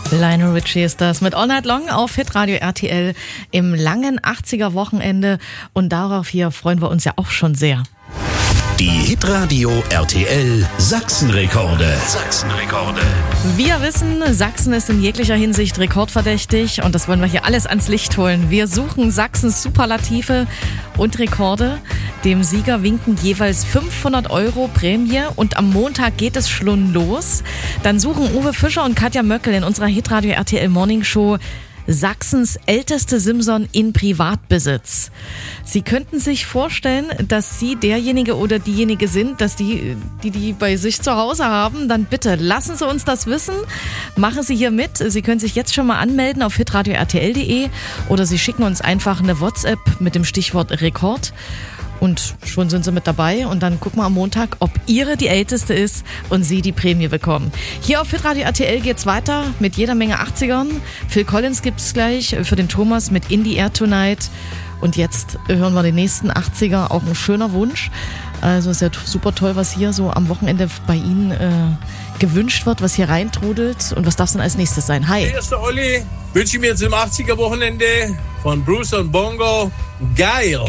Lionel Richie ist das mit All Night Long auf Hitradio RTL im langen 80er-Wochenende. Und darauf hier freuen wir uns ja auch schon sehr. Die Hitradio RTL Sachsen-Rekorde. Wir wissen, Sachsen ist in jeglicher Hinsicht rekordverdächtig und das wollen wir hier alles ans Licht holen. Wir suchen Sachsens Superlative und Rekorde. Dem Sieger winken jeweils 500 € Prämie und am Montag geht es schon los. Dann suchen Uwe Fischer und Katja Möckel in unserer Hitradio RTL Morning Show Sachsens älteste Simson in Privatbesitz. Sie könnten sich vorstellen, dass Sie derjenige oder diejenige sind, dass die bei sich zu Hause haben. Dann bitte lassen Sie uns das wissen. Machen Sie hier mit. Sie können sich jetzt schon mal anmelden auf hitradio-rtl.de oder Sie schicken uns einfach eine WhatsApp mit dem Stichwort Rekord. Und schon sind Sie mit dabei und dann gucken wir am Montag, ob Ihre die älteste ist und Sie die Prämie bekommen. Hier auf Hitradio RTL geht's weiter mit jeder Menge 80ern. Phil Collins gibt's gleich für den Thomas mit In the Air Tonight. Und jetzt hören wir den nächsten 80er, auch ein schöner Wunsch. Also ist ja super toll, was hier so am Wochenende bei Ihnen gewünscht wird, was hier reintrudelt. Und was darf es denn als nächstes sein? Hi. Der erste Olli wünsche ich mir zum 80er-Wochenende von Bruce und Bongo. Geil.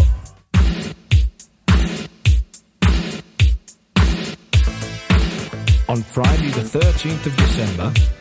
On Friday the 13th of December,